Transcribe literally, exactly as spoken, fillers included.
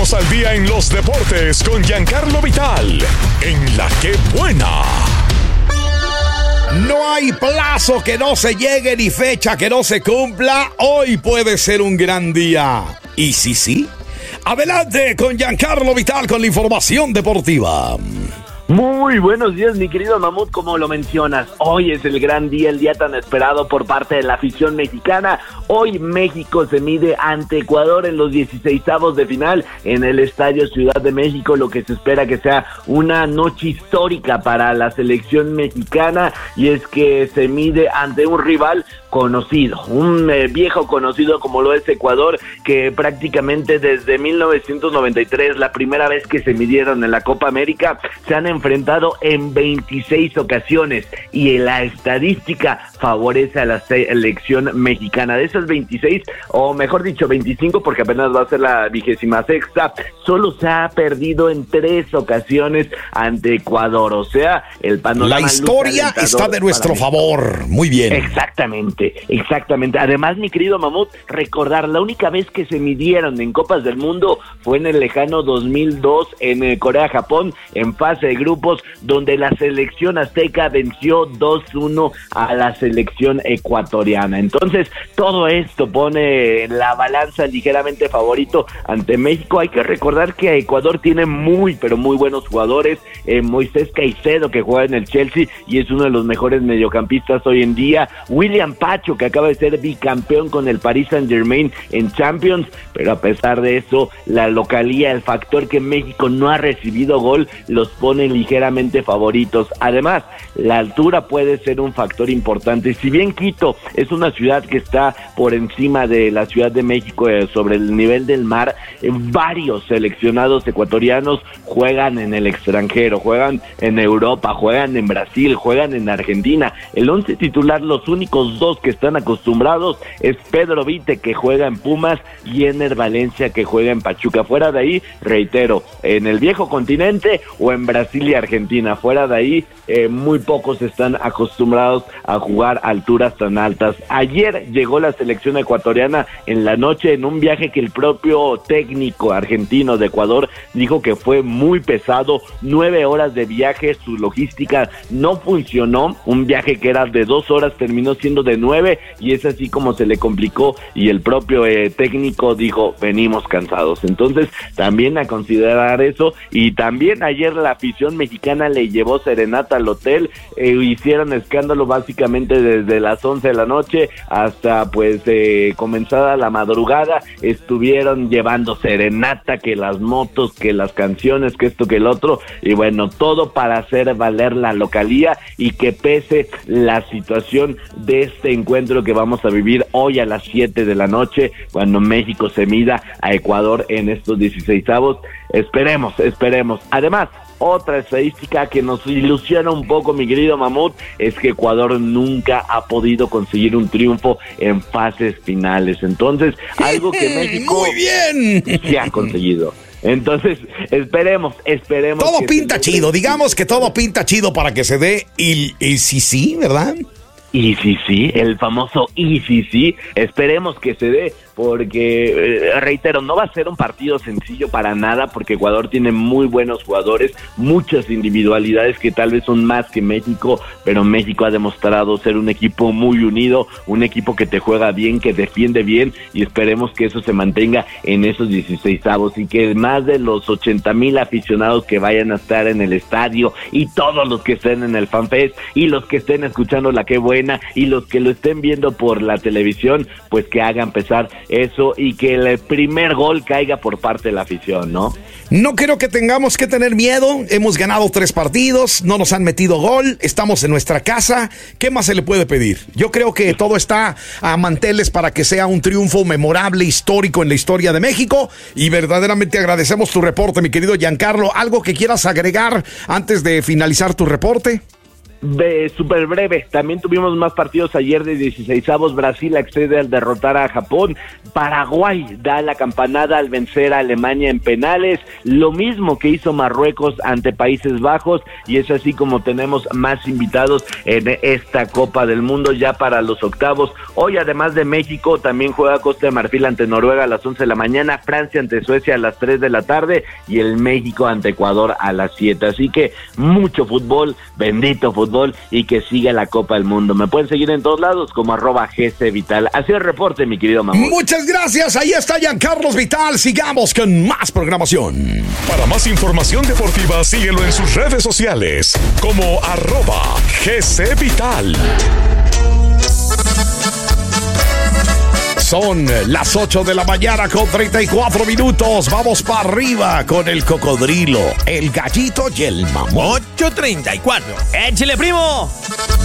Ponemos al día en los deportes con Giancarlo Vital, en La Que Buena. No hay plazo que no se llegue ni fecha que no se cumpla. Hoy puede ser un gran día. ¿Y sí, sí? Adelante con Giancarlo Vital con la información deportiva. Muy buenos días, mi querido Mamut, como lo mencionas. Hoy es el gran día, el día tan esperado por parte de la afición mexicana. Hoy México se mide ante Ecuador en los dieciseisavos de final en el Estadio Ciudad de México, lo que se espera que sea una noche histórica para la selección mexicana, y es que se mide ante un rival conocido, un eh, viejo conocido como lo es Ecuador, que prácticamente desde mil novecientos noventa y tres, la primera vez que se midieron en la Copa América, se han enfrentado en veintiséis ocasiones, y la estadística favorece a la selección mexicana. De esas veintiséis, o mejor dicho veinticinco, porque apenas va a ser la vigésima sexta, solo se ha perdido en tres ocasiones ante Ecuador. O sea, el panorama... La historia está de nuestro favor. Muy bien. Exactamente. Exactamente. Además, mi querido Mamut, recordar, la única vez que se midieron en Copas del Mundo fue en el lejano dos mil dos en Corea-Japón, en fase de grupos, donde la selección azteca venció dos uno a la selección ecuatoriana. Entonces, todo esto pone la balanza ligeramente favorito ante México. Hay que recordar que Ecuador tiene muy, pero muy buenos jugadores. Eh, Moisés Caicedo, que juega en el Chelsea y es uno de los mejores mediocampistas hoy en día. William Pacho, que acaba de ser bicampeón con el Paris Saint-Germain en Champions, pero a pesar de eso, la localía, el factor que México no ha recibido gol, los pone ligeramente favoritos. Además, la altura puede ser un factor importante. Si bien Quito es una ciudad que está por encima de la Ciudad de México eh, sobre el nivel del mar, eh, varios seleccionados ecuatorianos juegan en el extranjero, juegan en Europa, juegan en Brasil, juegan en Argentina. El once titular, los únicos dos que están acostumbrados es Pedro Vite, que juega en Pumas, y Ener Valencia, que juega en Pachuca. Fuera de ahí, reitero, en el viejo continente o en Brasil y Argentina. Fuera de ahí, eh, muy pocos están acostumbrados a jugar a alturas tan altas. Ayer llegó la selección ecuatoriana en la noche en un viaje que el propio técnico argentino de Ecuador dijo que fue muy pesado. Nueve horas de viaje, su logística no funcionó. Un viaje que era de dos horas terminó siendo de nueve, y es así como se le complicó, y el propio eh, técnico dijo, venimos cansados. Entonces, también a considerar eso. Y también ayer la afición mexicana le llevó serenata al hotel, eh, hicieron escándalo básicamente desde las once de la noche hasta pues eh, comenzada la madrugada, estuvieron llevando serenata, que las motos, que las canciones, que esto, que el otro, y bueno, todo para hacer valer la localía y que pese la situación de este encuentro que vamos a vivir hoy a las siete de la noche, cuando México se mida a Ecuador en estos dieciseisavos. Esperemos, esperemos. Además, otra estadística que nos ilusiona un poco, mi querido Mamut, es que Ecuador nunca ha podido conseguir un triunfo en fases finales. Entonces, algo que México muy bien sí ha conseguido. Entonces, esperemos, esperemos. Todo que pinta chido, digamos que todo pinta chido para que se dé, y, y sí, sí, ¿verdad? Y sí, sí, el famoso y sí, sí, esperemos que se dé, porque, eh, reitero, no va a ser un partido sencillo para nada, porque Ecuador tiene muy buenos jugadores, muchas individualidades que tal vez son más que México, pero México ha demostrado ser un equipo muy unido, un equipo que te juega bien, que defiende bien, y esperemos que eso se mantenga en esos dieciseisavos, y que más de los ochenta mil aficionados que vayan a estar en el estadio, y todos los que estén en el FanFest, y los que estén escuchando La Que Buena, y los que lo estén viendo por la televisión, pues que hagan pesar eso, y que el primer gol caiga por parte de la afición, ¿no? No creo que tengamos que tener miedo. Hemos ganado tres partidos, no nos han metido gol, estamos en nuestra casa. ¿Qué más se le puede pedir? Yo creo que todo está a manteles para que sea un triunfo memorable, histórico en la historia de México, y verdaderamente agradecemos tu reporte, mi querido Giancarlo. ¿Algo que quieras agregar antes de finalizar tu reporte? De súper breve, también tuvimos más partidos ayer de dieciseisavos. Brasil accede al derrotar a Japón. Paraguay da la campanada al vencer a Alemania en penales, lo mismo que hizo Marruecos ante Países Bajos, y es así como tenemos más invitados en esta Copa del Mundo ya para los octavos. Hoy, además de México, también juega Costa de Marfil ante Noruega a las once de la mañana, Francia ante Suecia a las tres de la tarde y el México ante Ecuador a las siete. Así que mucho fútbol, bendito fútbol, y que siga la Copa del Mundo. Me pueden seguir en todos lados como arroba G C Vital. Así el reporte, mi querido Mamut. Muchas gracias, ahí está Giancarlos Vital. Sigamos con más programación. Para más información deportiva, síguelo en sus redes sociales como arroba G C Vital. Son las ocho de la mañana con treinta y cuatro minutos. Vamos para arriba con el cocodrilo, el gallito y el mamut. ocho treinta y cuatro. ¡Échale, primo!